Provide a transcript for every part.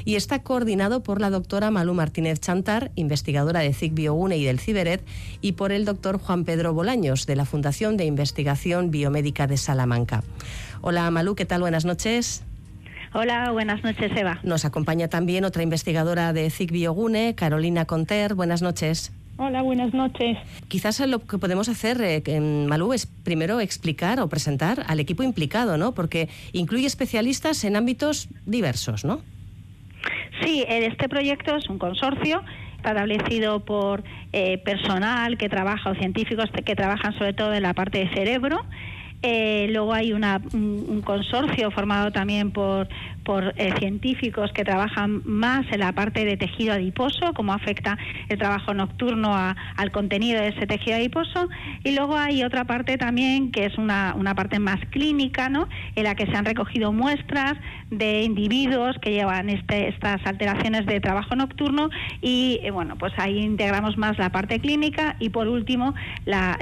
y está coordinado por la doctora Malú Martínez Chantar, investigadora de CIC Biogune y del Ciberet, y por el doctor Juan Pedro Bolaños, de la Fundación de Investigación Biomédica de Salamanca. Hola Malú, ¿qué tal? Buenas noches. Hola, buenas noches, Eva. Nos acompaña también otra investigadora de CIC Biogune, Carolina Conter. Buenas noches. Hola, buenas noches. Quizás lo que podemos hacer, Malú, es primero explicar o presentar al equipo implicado, ¿no? Porque incluye especialistas en ámbitos diversos, ¿no? Sí, este proyecto es un consorcio establecido por personal que trabaja o científicos que trabajan sobre todo en la parte de cerebro. Luego hay un consorcio formado también por científicos que trabajan más en la parte de tejido adiposo, cómo afecta el trabajo nocturno al contenido de ese tejido adiposo, y luego hay otra parte también que es una parte más clínica, ¿no?, en la que se han recogido muestras de individuos que llevan estas alteraciones de trabajo nocturno y bueno, pues ahí integramos más la parte clínica y por último la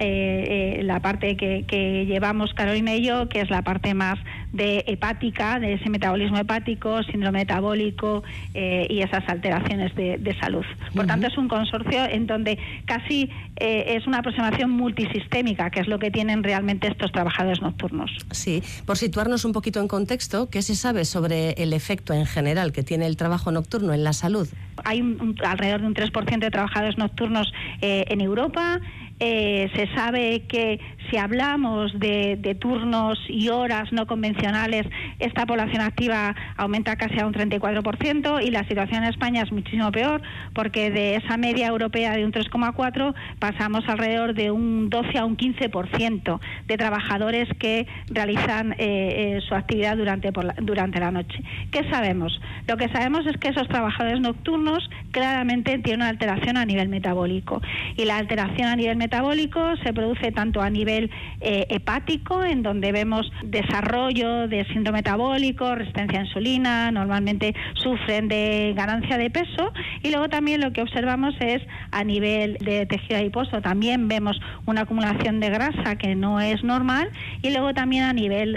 parte que llevamos Carolina y yo, que es la parte más de hepática, de ese metabolismo hepático, síndrome metabólico y esas alteraciones de salud. Por tanto, es un consorcio en donde casi es una aproximación multisistémica, que es lo que tienen realmente estos trabajadores nocturnos. Sí, por situarnos un poquito en contexto, ¿qué se sabe sobre el efecto en general que tiene el trabajo nocturno en la salud? Hay alrededor de un 3% de trabajadores nocturnos en Europa. Se sabe que si hablamos de turnos y horas no convencionales, esta población activa aumenta casi a un 34% y la situación en España es muchísimo peor, porque de esa media europea de un 3,4 pasamos alrededor de un 12 a un 15% de trabajadores que realizan su actividad durante la noche. ¿Qué sabemos? Lo que sabemos es que esos trabajadores nocturnos claramente tienen una alteración a nivel metabólico, y la alteración a nivel metabólico se produce tanto a nivel hepático, en donde vemos desarrollo de síndrome metabólico, resistencia a insulina, normalmente sufren de ganancia de peso, y luego también lo que observamos es a nivel de tejido adiposo, también vemos una acumulación de grasa que no es normal, y luego también a nivel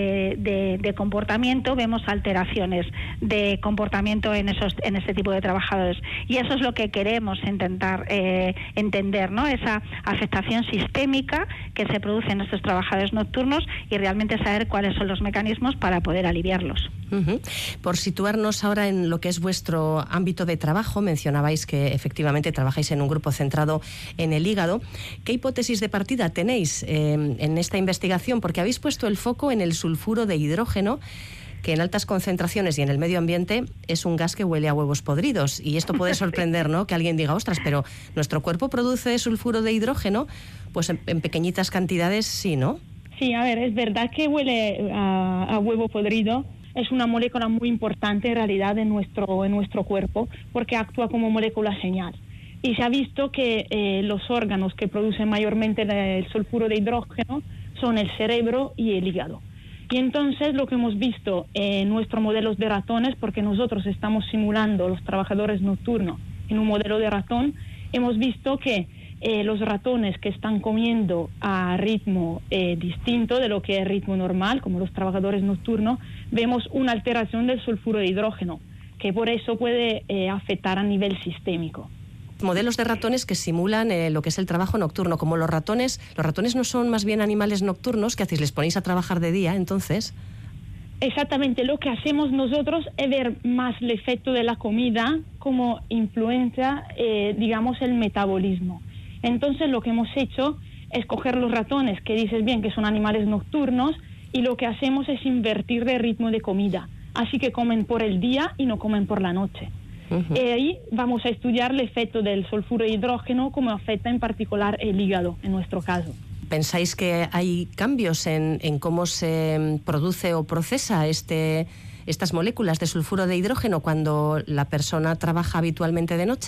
de comportamiento vemos alteraciones de comportamiento en este tipo de trabajadores, y eso es lo que queremos intentar entender, ¿no?, esa afectación sistémica que se produce en estos trabajadores nocturnos y realmente saber cuáles son los mecanismos para poder aliviarlos. Por situarnos ahora en lo que es vuestro ámbito de trabajo, mencionabais que efectivamente trabajáis en un grupo centrado en el hígado. ¿Qué hipótesis de partida tenéis en esta investigación? Porque habéis puesto el foco en el sulfuro de hidrógeno, que en altas concentraciones y en el medio ambiente es un gas que huele a huevos podridos. Y esto puede sorprender, ¿no?, que alguien diga, ostras, pero nuestro cuerpo produce sulfuro de hidrógeno. Pues en pequeñitas cantidades sí, ¿no? Sí, a ver, es verdad que huele a huevo podrido. Es una molécula muy importante en realidad en nuestro cuerpo, porque actúa como molécula señal. Y se ha visto que los órganos que producen mayormente el sulfuro de hidrógeno son el cerebro y el hígado. Y entonces lo que hemos visto en nuestros modelos de ratones, porque nosotros estamos simulando los trabajadores nocturnos en un modelo de ratón, hemos visto que los ratones que están comiendo a ritmo distinto de lo que es el ritmo normal, como los trabajadores nocturnos, vemos una alteración del sulfuro de hidrógeno, que por eso puede afectar a nivel sistémico. Modelos de ratones que simulan lo que es el trabajo nocturno, como los ratones no son más bien animales nocturnos. ¿Qué hacéis? ¿Les ponéis a trabajar de día entonces? Exactamente, lo que hacemos nosotros es ver más el efecto de la comida, cómo influencia, digamos, el metabolismo. Entonces lo que hemos hecho es coger los ratones, que dices bien que son animales nocturnos, y lo que hacemos es invertir el ritmo de comida, así que comen por el día y no comen por la noche. Y ahí vamos a estudiar el efecto del sulfuro de hidrógeno, cómo afecta en particular el hígado, en nuestro caso. ¿Pensáis que hay cambios en cómo se produce o procesa estas moléculas de sulfuro de hidrógeno cuando la persona trabaja habitualmente de noche?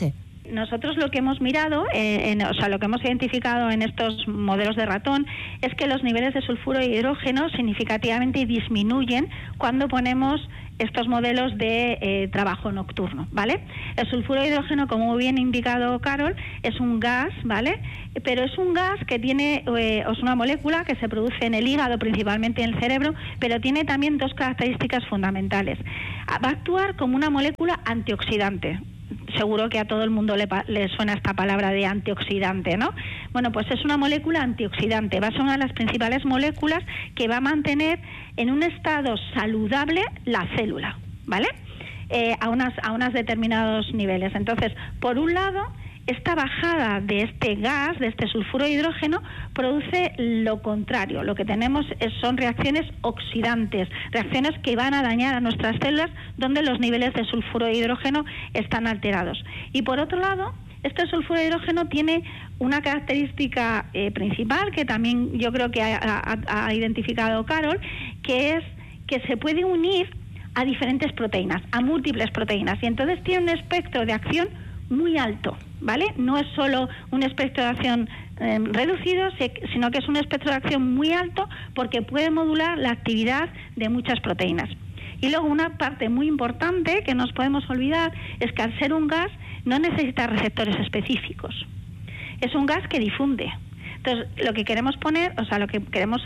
Nosotros lo que hemos mirado, lo que hemos identificado en estos modelos de ratón es que los niveles de sulfuro de hidrógeno significativamente disminuyen cuando ponemos estos modelos de trabajo nocturno, ¿vale? El sulfuro de hidrógeno, como muy bien indicado Carol, es un gas, ¿vale? Pero es un gas que tiene, es una molécula que se produce en el hígado, principalmente en el cerebro, pero tiene también dos características fundamentales. Va a actuar como una molécula antioxidante. Seguro que a todo el mundo le suena esta palabra de antioxidante, ¿no? Bueno, pues es una molécula antioxidante, va a ser una de las principales moléculas que va a mantener en un estado saludable la célula, ¿vale? A unos determinados niveles. Entonces, por un lado, esta bajada de este gas, de este sulfuro de hidrógeno, produce lo contrario. Lo que tenemos son reacciones oxidantes, reacciones que van a dañar a nuestras células donde los niveles de sulfuro de hidrógeno están alterados. Y por otro lado, este sulfuro de hidrógeno tiene una característica principal que también yo creo que ha identificado Carol, que es que se puede unir a diferentes proteínas, a múltiples proteínas, y entonces tiene un espectro de acción muy alto, ¿vale? No es solo un espectro de acción reducido, sino que es un espectro de acción muy alto porque puede modular la actividad de muchas proteínas. Y luego una parte muy importante que nos podemos olvidar es que al ser un gas no necesita receptores específicos. Es un gas que difunde. Entonces, lo que queremos poner, lo que queremos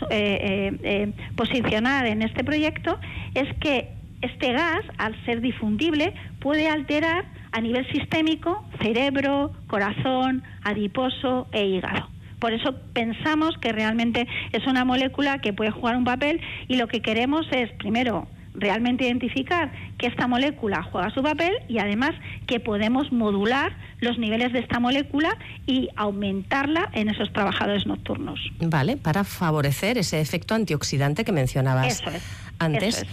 posicionar en este proyecto es que este gas, al ser difundible, puede alterar a nivel sistémico cerebro, corazón, adiposo e hígado. Por eso pensamos que realmente es una molécula que puede jugar un papel, y lo que queremos es, primero, realmente identificar que esta molécula juega su papel, y además que podemos modular los niveles de esta molécula y aumentarla en esos trabajadores nocturnos. Vale, para favorecer ese efecto antioxidante que mencionabas antes.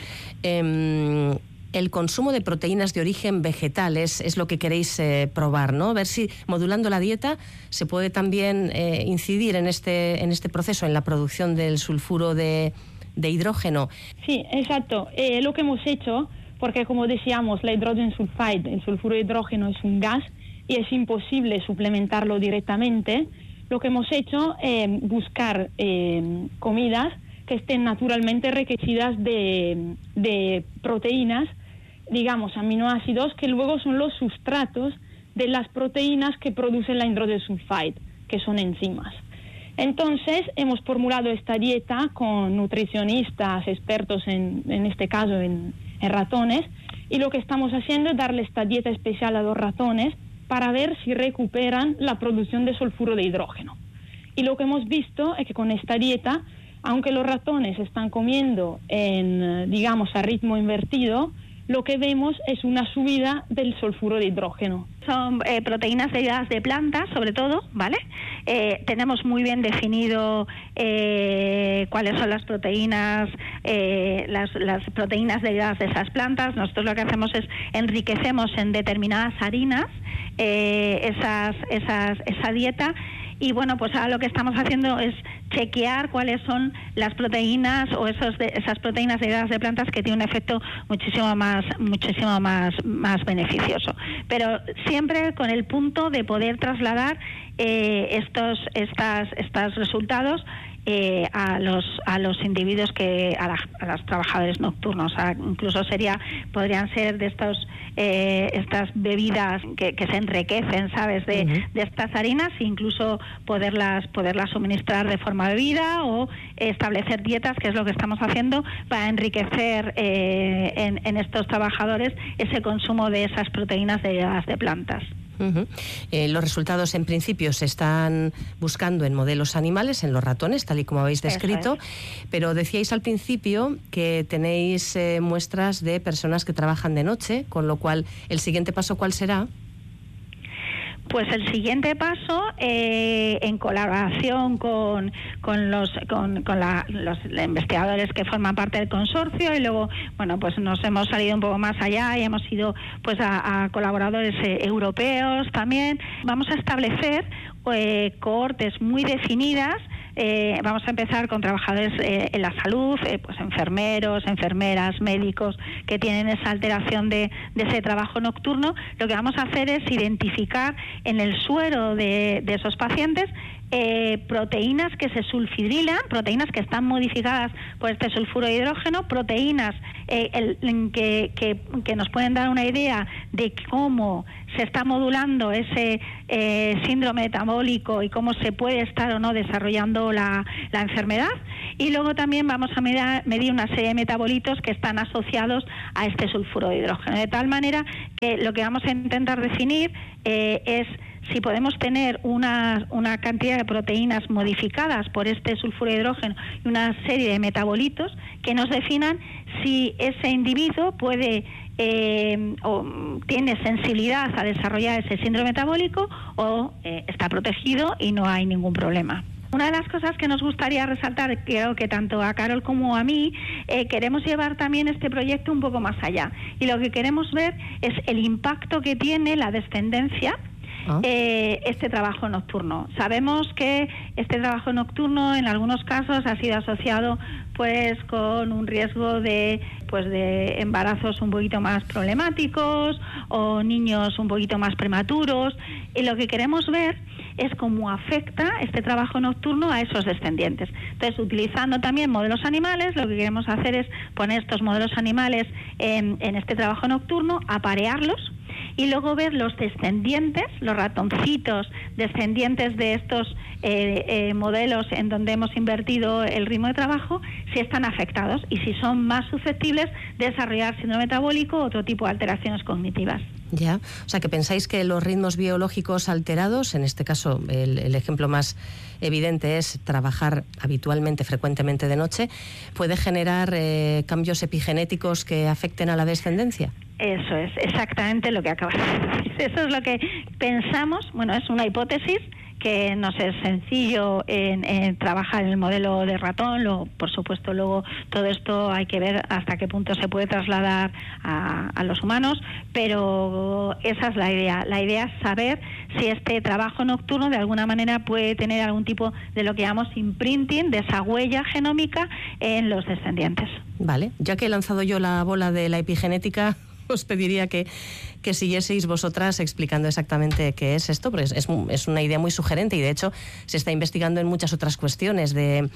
El consumo de proteínas de origen vegetal es lo que queréis probar, ¿no? Ver si modulando la dieta se puede también incidir en este proceso, en la producción del sulfuro de hidrógeno. Sí, exacto. Lo que hemos hecho, porque como decíamos, la hydrogen sulfide, el sulfuro de hidrógeno es un gas y es imposible suplementarlo directamente, lo que hemos hecho es buscar comidas que estén naturalmente enriquecidas de proteínas, digamos aminoácidos, que luego son los sustratos de las proteínas que producen la hydrogen sulfide, que son enzimas. Entonces hemos formulado esta dieta con nutricionistas expertos en este caso en ratones, y lo que estamos haciendo es darle esta dieta especial a los ratones para ver si recuperan la producción de sulfuro de hidrógeno. Y lo que hemos visto es que con esta dieta, aunque los ratones están comiendo digamos a ritmo invertido, lo que vemos es una subida del sulfuro de hidrógeno. Son proteínas derivadas de plantas, sobre todo, ¿vale? Tenemos muy bien definido cuáles son las proteínas, las proteínas derivadas de esas plantas. Nosotros lo que hacemos es enriquecemos en determinadas harinas esa dieta. Y bueno, pues ahora lo que estamos haciendo es chequear cuáles son las proteínas o esas proteínas derivadas de plantas que tienen un efecto muchísimo más beneficioso. Pero siempre con el punto de poder trasladar estos resultados a los individuos a los trabajadores nocturnos. Incluso podrían ser de estas bebidas que se enriquecen, ¿sabes? De estas harinas, e incluso poderlas suministrar de forma bebida, o establecer dietas, que es lo que estamos haciendo para enriquecer en estos trabajadores ese consumo de esas proteínas derivadas de plantas. Los resultados en principio se están buscando en modelos animales, en los ratones, tal y como habéis descrito, pero decíais al principio que tenéis muestras de personas que trabajan de noche, con lo cual, ¿el siguiente paso cuál será? Pues el siguiente paso, en colaboración con los investigadores que forman parte del consorcio, y luego, bueno, pues nos hemos salido un poco más allá y hemos ido pues a colaboradores europeos también. Vamos a establecer cohortes muy definidas vamos a empezar con trabajadores en la salud, pues enfermeros, enfermeras, médicos que tienen esa alteración de ese trabajo nocturno. Lo que vamos a hacer es identificar en el suero de esos pacientes proteínas que se sulfidrilan, proteínas que están modificadas por este sulfuro de hidrógeno, proteínas que nos pueden dar una idea de cómo se está modulando ese síndrome metabólico y cómo se puede estar o no desarrollando la enfermedad. Y luego también vamos a medir una serie de metabolitos que están asociados a este sulfuro de hidrógeno, de tal manera que lo que vamos a intentar definir es si podemos tener una cantidad de proteínas modificadas por este sulfuro de hidrógeno y una serie de metabolitos que nos definan si ese individuo puede o tiene sensibilidad a desarrollar ese síndrome metabólico o está protegido y no hay ningún problema. Una de las cosas que nos gustaría resaltar, creo que tanto a Carol como a mí, queremos llevar también este proyecto un poco más allá. Y lo que queremos ver es el impacto que tiene la descendencia este trabajo nocturno. Sabemos que este trabajo nocturno en algunos casos ha sido asociado pues con un riesgo de embarazos un poquito más problemáticos o niños un poquito más prematuros, y lo que queremos ver es cómo afecta este trabajo nocturno a esos descendientes. Entonces, utilizando también modelos animales, lo que queremos hacer es poner estos modelos animales en este trabajo nocturno, aparearlos y luego ver los descendientes, los ratoncitos descendientes de estos modelos en donde hemos invertido el ritmo de trabajo, si están afectados y si son más susceptibles de desarrollar síndrome metabólico o otro tipo de alteraciones cognitivas. Ya, o sea que pensáis que los ritmos biológicos alterados, en este caso el ejemplo más evidente es trabajar habitualmente, frecuentemente de noche, puede generar cambios epigenéticos que afecten a la descendencia. Eso es exactamente lo que acabas de decir. Eso es lo que pensamos. Bueno, es una hipótesis que no es sencillo en trabajar en el modelo de ratón. Por supuesto, luego todo esto hay que ver hasta qué punto se puede trasladar a los humanos, pero esa es la idea. La idea es saber si este trabajo nocturno de alguna manera puede tener algún tipo de lo que llamamos imprinting, de esa huella genómica en los descendientes. Vale, ya que he lanzado yo la bola de la epigenética, os pediría que siguieseis vosotras explicando exactamente qué es esto, porque es una idea muy sugerente y de hecho se está investigando en muchas otras cuestiones de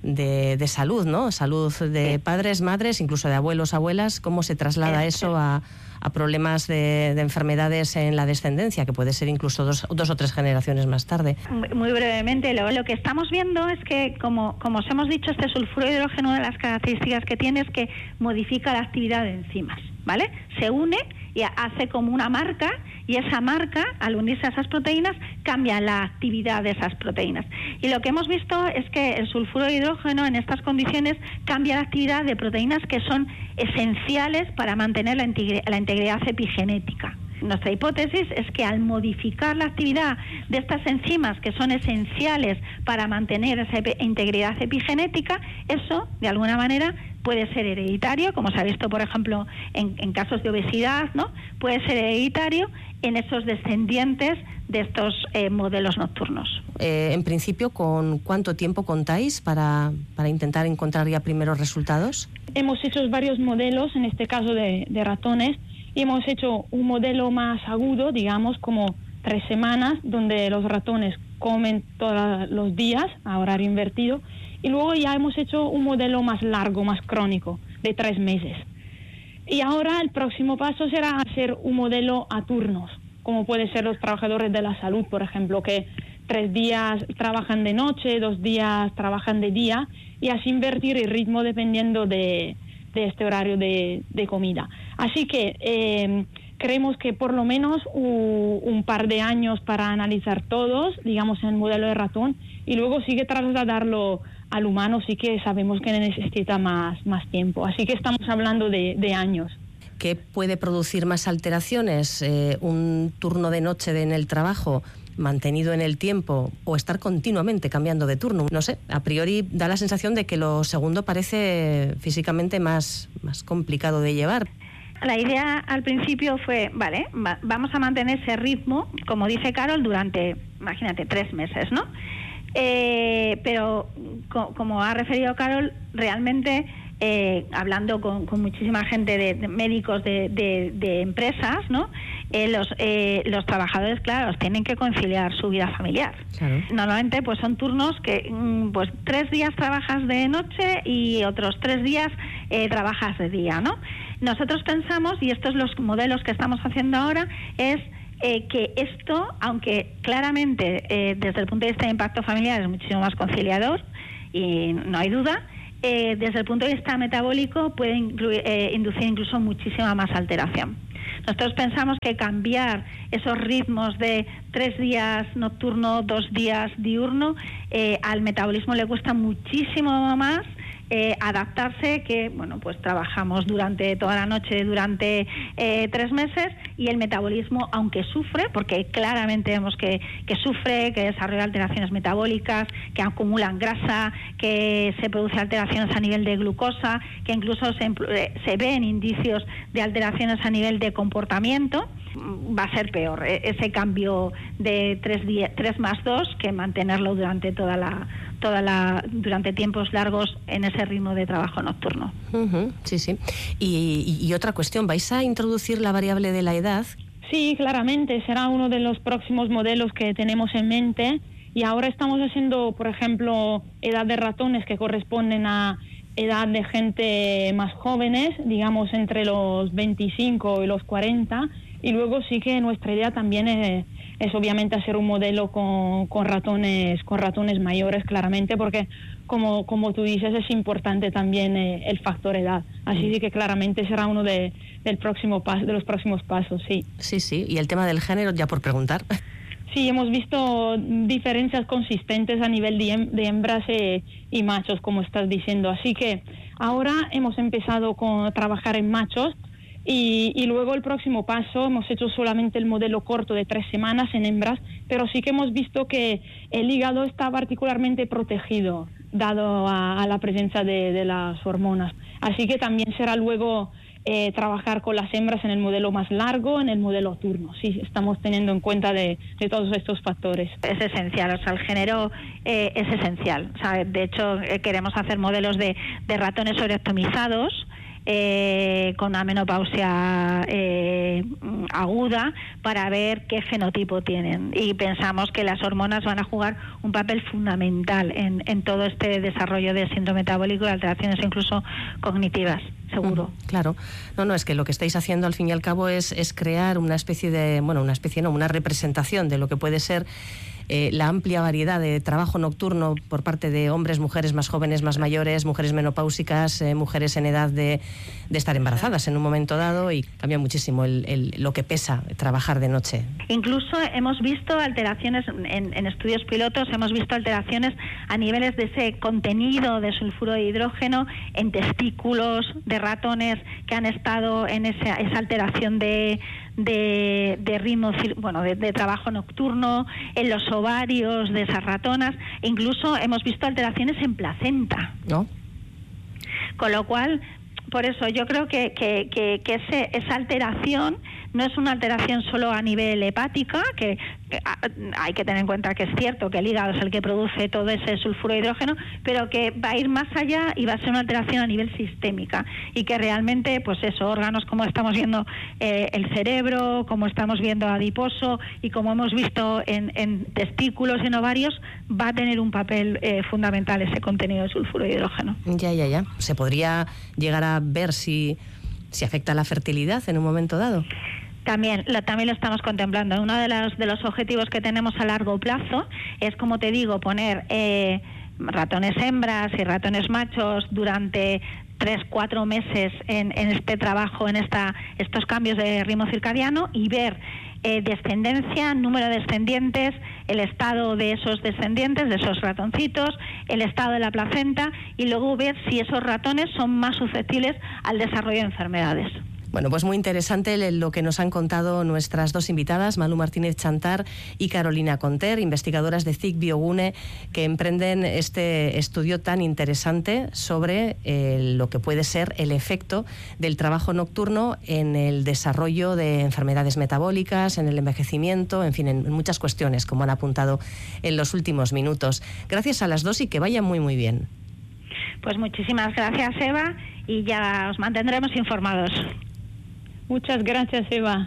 salud, ¿no? Salud de padres, madres, incluso de abuelos, abuelas, cómo se traslada eso a problemas de enfermedades en la descendencia, que puede ser incluso dos o tres generaciones más tarde. Muy brevemente, lo que estamos viendo es que, como os hemos dicho, este sulfuro de hidrógeno, una de las características que tiene es que modifica la actividad de enzimas, ¿vale? Se une y hace como una marca, y esa marca, al unirse a esas proteínas, cambia la actividad de esas proteínas. Y lo que hemos visto es que el sulfuro de hidrógeno en estas condiciones cambia la actividad de proteínas que son esenciales para mantener la integridad epigenética. Nuestra hipótesis es que al modificar la actividad de estas enzimas que son esenciales para mantener esa integridad epigenética, eso, de alguna manera, puede ser hereditario, como se ha visto, por ejemplo, en casos de obesidad, ¿no? Puede ser hereditario en esos descendientes de estos modelos nocturnos. En principio, ¿con cuánto tiempo contáis para intentar encontrar ya primeros resultados? Hemos hecho varios modelos, en este caso de ratones, y hemos hecho un modelo más agudo, digamos, como 3 semanas, donde los ratones comen todos los días a horario invertido, y luego ya hemos hecho un modelo más largo, más crónico, de 3 meses. Y ahora el próximo paso será hacer un modelo a turnos, como puede ser los trabajadores de la salud, por ejemplo, que 3 días trabajan de noche, 2 días trabajan de día, y así invertir el ritmo dependiendo de este horario de comida. Así que creemos que por lo menos un par de años para analizar todos, digamos, en el modelo de ratón, y luego sí que trasladarlo al humano, sí que sabemos que necesita más tiempo. Así que estamos hablando de años. ¿Qué puede producir más alteraciones? ¿Un turno de noche en el trabajo mantenido en el tiempo o estar continuamente cambiando de turno? No sé, a priori da la sensación de que lo segundo parece físicamente más complicado de llevar. La idea al principio fue, vale, vamos a mantener ese ritmo, como dice Carol, durante, imagínate, 3 meses, ¿no? Pero como ha referido Carol, realmente hablando con muchísima gente de médicos de empresas, ¿no? Los trabajadores, claro, tienen que conciliar su vida familiar. Claro. Normalmente pues son turnos que pues 3 días trabajas de noche y otros 3 días trabajas de día, ¿no? Nosotros pensamos, y estos los modelos que estamos haciendo ahora, es que esto, aunque claramente desde el punto de vista de impacto familiar es muchísimo más conciliador, y no hay duda, desde el punto de vista metabólico puede inducir incluso muchísima más alteración. Nosotros pensamos que cambiar esos ritmos de 3 días nocturno, 2 días diurno, al metabolismo le cuesta muchísimo más adaptarse, que bueno, pues trabajamos durante toda la noche durante 3 meses, y el metabolismo, aunque sufre, porque claramente vemos que sufre, que desarrolla alteraciones metabólicas, que acumulan grasa, que se produce alteraciones a nivel de glucosa, que incluso se ven indicios de alteraciones a nivel de comportamiento, va a ser peor ese cambio de 3 más 2 que mantenerlo durante durante tiempos largos en ese ritmo de trabajo nocturno. Sí, sí. Y otra cuestión, ¿vais a introducir la variable de la edad? Sí, claramente, será uno de los próximos modelos que tenemos en mente, y ahora estamos haciendo, por ejemplo, edad de ratones que corresponden a edad de gente más jóvenes, digamos entre los 25 y los 40, y luego sí que nuestra idea también es obviamente hacer un modelo con ratones mayores, claramente, porque como tú dices, es importante también el factor edad. Así que claramente será uno de los próximos pasos, sí. Sí, y el tema del género, ya por preguntar. Sí, hemos visto diferencias consistentes a nivel de hembras y machos, como estás diciendo. Así que ahora hemos empezado a trabajar en machos, y luego el próximo paso, hemos hecho solamente el modelo corto de 3 semanas en hembras, pero sí que hemos visto que el hígado está particularmente protegido, dado a la presencia de las hormonas. Así que también será luego trabajar con las hembras en el modelo más largo, en el modelo turno. Sí, estamos teniendo en cuenta de todos estos factores. Es esencial, o sea, el género es esencial. O sea, de hecho, queremos hacer modelos de ratones sobreoptimizados, con una menopausia aguda, para ver qué fenotipo tienen, y pensamos que las hormonas van a jugar un papel fundamental en todo este desarrollo de síndrome metabólico y alteraciones incluso cognitivas, seguro. Claro, no, es que lo que estáis haciendo al fin y al cabo es crear una representación de lo que puede ser la amplia variedad de trabajo nocturno por parte de hombres, mujeres más jóvenes, más mayores, mujeres menopáusicas, mujeres en edad de estar embarazadas en un momento dado, y cambia muchísimo lo que pesa trabajar de noche. Incluso hemos visto alteraciones en estudios pilotos, hemos visto alteraciones a niveles de ese contenido de sulfuro de hidrógeno en testículos de ratones que han estado en esa alteración de ritmo, bueno, de trabajo nocturno, en los ovarios de esas ratonas. Incluso hemos visto alteraciones en placenta. ¿No? Con lo cual, por eso yo creo que esa alteración no es una alteración solo a nivel hepática, que hay que tener en cuenta que es cierto que el hígado es el que produce todo ese sulfuro de hidrógeno, pero que va a ir más allá y va a ser una alteración a nivel sistémica, y que realmente, pues eso, órganos como estamos viendo el cerebro, como estamos viendo adiposo, y como hemos visto en testículos y en ovarios, va a tener un papel fundamental ese contenido de sulfuro de hidrógeno. Ya. ¿Se podría llegar a ver si afecta la fertilidad en un momento dado? También lo estamos contemplando. Uno de los objetivos que tenemos a largo plazo es, como te digo, poner ratones hembras y ratones machos durante 3-4 meses en este trabajo, en estos cambios de ritmo circadiano, y ver descendencia, número de descendientes, el estado de esos descendientes, de esos ratoncitos, el estado de la placenta, y luego ver si esos ratones son más susceptibles al desarrollo de enfermedades. Bueno, pues muy interesante lo que nos han contado nuestras dos invitadas, Malú Martínez Chantar y Carolina Conter, investigadoras de CIC Biogune, que emprenden este estudio tan interesante sobre lo que puede ser el efecto del trabajo nocturno en el desarrollo de enfermedades metabólicas, en el envejecimiento, en fin, en muchas cuestiones, como han apuntado en los últimos minutos. Gracias a las dos y que vayan muy, muy bien. Pues muchísimas gracias, Eva, y ya os mantendremos informados. Muchas gracias, Eva.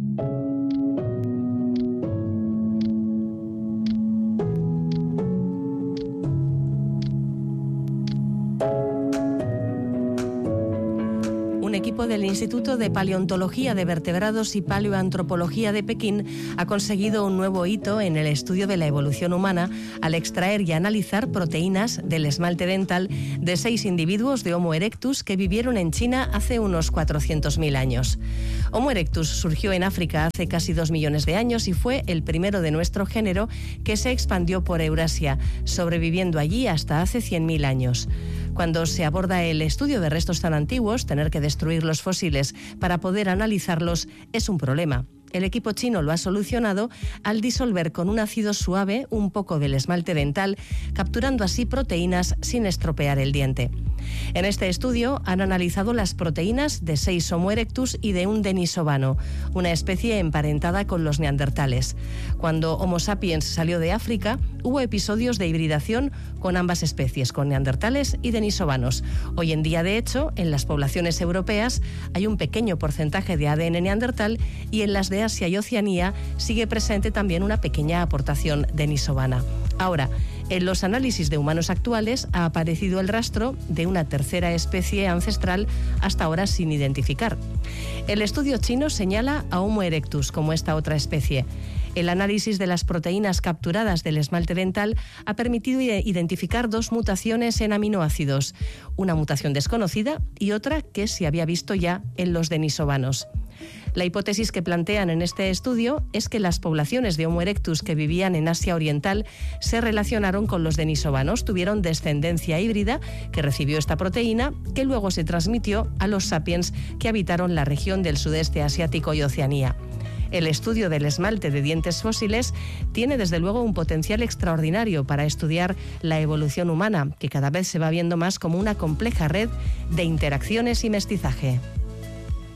Un equipo del Instituto de Paleontología de Vertebrados y Paleoantropología de Pekín ha conseguido un nuevo hito en el estudio de la evolución humana al extraer y analizar proteínas del esmalte dental de 6 individuos de Homo erectus que vivieron en China hace unos 400.000 años. Homo erectus surgió en África hace casi 2 millones de años y fue el primero de nuestro género que se expandió por Eurasia, sobreviviendo allí hasta hace 100.000 años. Cuando se aborda el estudio de restos tan antiguos, tener que destruir los fósiles para poder analizarlos es un problema. El equipo chino lo ha solucionado al disolver con un ácido suave un poco del esmalte dental, capturando así proteínas sin estropear el diente. En este estudio han analizado las proteínas de 6 Homo erectus y de un denisovano, una especie emparentada con los neandertales. Cuando Homo sapiens salió de África, hubo episodios de hibridación con ambas especies, con neandertales y denisovanos. Hoy en día, de hecho, en las poblaciones europeas hay un pequeño porcentaje de ADN neandertal y en las de Asia y Oceanía sigue presente también una pequeña aportación denisovana. Ahora, en los análisis de humanos actuales ha aparecido el rastro de una tercera especie ancestral hasta ahora sin identificar. El estudio chino señala a Homo erectus como esta otra especie. El análisis de las proteínas capturadas del esmalte dental ha permitido identificar 2 mutaciones en aminoácidos, una mutación desconocida y otra que se había visto ya en los denisovanos. La hipótesis que plantean en este estudio es que las poblaciones de Homo erectus que vivían en Asia Oriental se relacionaron con los denisovanos, tuvieron descendencia híbrida que recibió esta proteína, que luego se transmitió a los sapiens que habitaron la región del sudeste asiático y Oceanía. El estudio del esmalte de dientes fósiles tiene desde luego un potencial extraordinario para estudiar la evolución humana, que cada vez se va viendo más como una compleja red de interacciones y mestizaje.